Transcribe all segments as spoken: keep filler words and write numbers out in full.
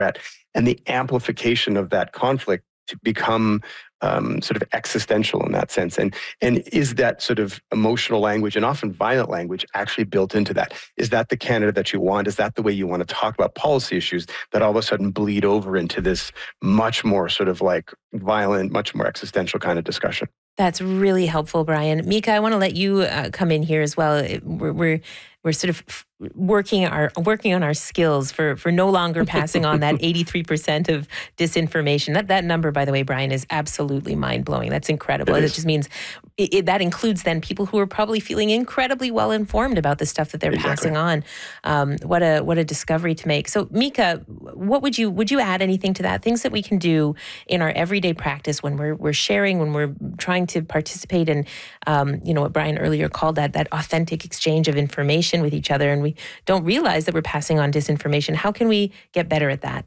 threat, and the amplification of that conflict to become um, sort of existential in that sense. And, and is that sort of emotional language and often violent language actually built into that? Is that the Canada that you want? Is that the way you want to talk about policy issues that all of a sudden bleed over into this much more sort of like violent, much more existential kind of discussion? That's really helpful, Brian. Mika, I want to let you uh, come in here as well. We're, we're we're sort of working our working on our skills for for no longer passing on that eighty-three percent of disinformation. That that number, by the way, Brian, is absolutely mind blowing. That's incredible. It, it just means it, it, that includes then people who are probably feeling incredibly well informed about the stuff that they're exactly. passing on. Um, what a what a discovery to make. So, Mika, what would you would you add anything to that? Things that we can do in our everyday practice when we're we're sharing, when we're trying to participate in, um, you know, what Brian earlier called that that authentic exchange of information with each other, and we don't realize that we're passing on disinformation. How can we get better at that?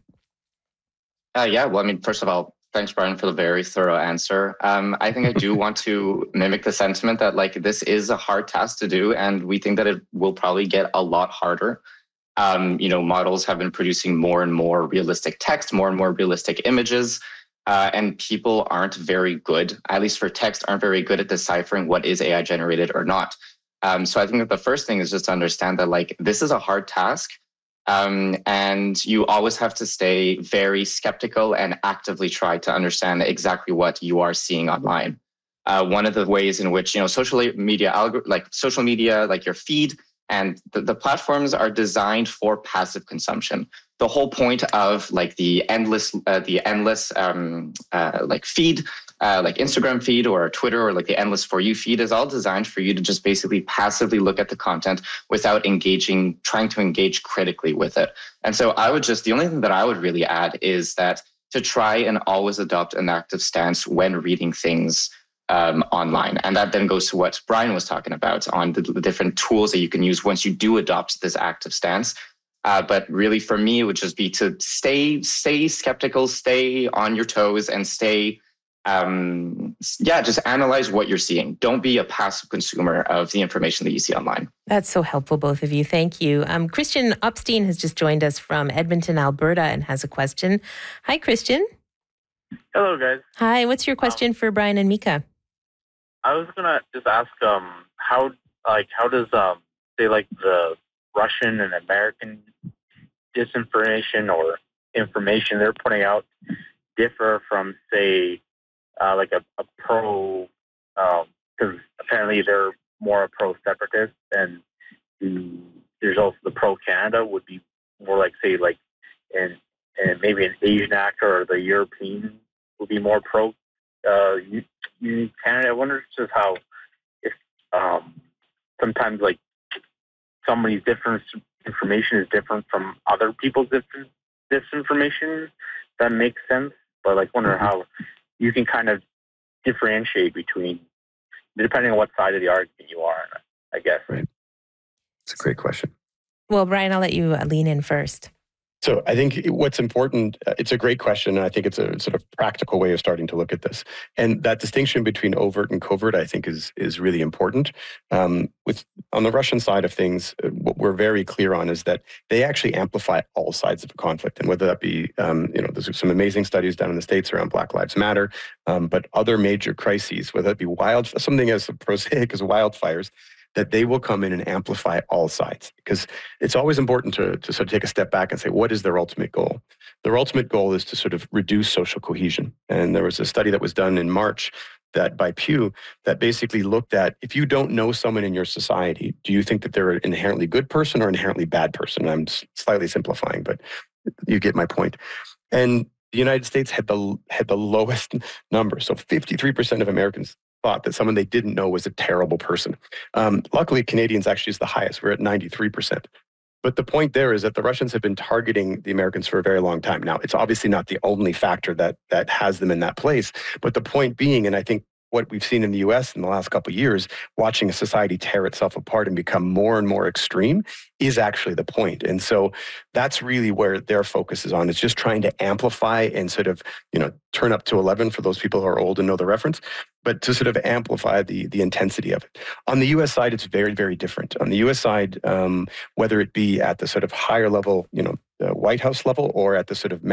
Uh, yeah, well, I mean, first of all, thanks, Brian, for the very thorough answer. Um, I think I do want to mimic the sentiment that like this is a hard task to do, and we think that it will probably get a lot harder. Um, you know, models have been producing more and more realistic text, more and more realistic images, uh, and people aren't very good, at least for text, aren't very good at deciphering what is A I generated or not. Um, so I think that the first thing is just to understand that like this is a hard task, um, and you always have to stay very skeptical and actively try to understand exactly what you are seeing online. Uh, one of the ways in which you know social media, algor- like social media, like your feed and the, the platforms are designed for passive consumption. The whole point of like the endless, uh, the endless um, uh, like feed. Uh, like Instagram feed or Twitter or like the endless For You feed is all designed for you to just basically passively look at the content without engaging, trying to engage critically with it. And so I would just, the only thing that I would really add is that to try and always adopt an active stance when reading things um, online. And that then goes to what Brian was talking about on the, the different tools that you can use once you do adopt this active stance. Uh, but really for me, it would just be to stay, stay skeptical, stay on your toes and stay Um, yeah, just analyze what you're seeing. Don't be a passive consumer of the information that you see online. That's so helpful, both of you. Thank you. Um, Christian Upstein has just joined us from Edmonton, Alberta, and has a question. Hi, Christian. Hello, guys. Hi, what's your question um, for Brian and Mika? I was gonna just ask, um, how, like, how does, um, say, like, the Russian and American disinformation or information they're putting out differ from, say, Uh, like a, a pro, because um, apparently they're more a pro-separatist, and the, there's also the pro-Canada would be more like, say, like, and and maybe an Asian actor or the European would be more pro uh, Canada. I wonder just how if um, sometimes like somebody's different information is different from other people's different disinformation. That makes sense, but like wonder how you can kind of differentiate between, depending on what side of the argument you are, I guess. Right. It's a great question. Well, Brian, I'll let you lean in first. So I think what's important, it's a great question, and I think it's a sort of practical way of starting to look at this. And that distinction between overt and covert, I think, is is really important. Um, with on the Russian side of things, what we're very clear on is that they actually amplify all sides of a conflict, and whether that be, um, you know, there's some amazing studies done in the States around Black Lives Matter, um, but other major crises, whether that be wild, something as prosaic as wildfires, that they will come in and amplify all sides. Because it's always important to, to sort of take a step back and say, what is their ultimate goal? Their ultimate goal is to sort of reduce social cohesion. And there was a study that was done in March that by Pew that basically looked at, if you don't know someone in your society, do you think that they're an inherently good person or inherently bad person? I'm slightly simplifying, but you get my point. And the United States had the had the lowest number. So fifty-three percent of Americans thought that someone they didn't know was a terrible person. Um, luckily, Canadians actually is the highest. We're at ninety-three percent. But the point there is that the Russians have been targeting the Americans for a very long time. Now, it's obviously not the only factor that that has them in that place. But the point being, and I think what we've seen in the U S in the last couple of years, watching a society tear itself apart and become more and more extreme, is actually the point. And so that's really where their focus is on. It's just trying to amplify and sort of, you know, turn up to eleven for those people who are old and know the reference, but to sort of amplify the the intensity of it. On the U S side, it's very, very different. On the U S side, um, whether it be at the sort of higher level, you know, the White House level or at the sort of